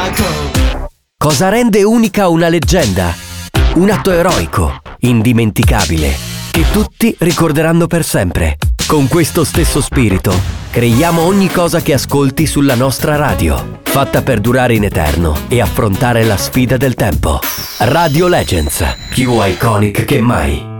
Cosa rende unica una leggenda? Un atto eroico, indimenticabile, che tutti ricorderanno per sempre. Con questo stesso spirito, creiamo ogni cosa che ascolti sulla nostra radio, fatta per durare in eterno e affrontare la sfida del tempo. Radio Legends, più iconic che mai.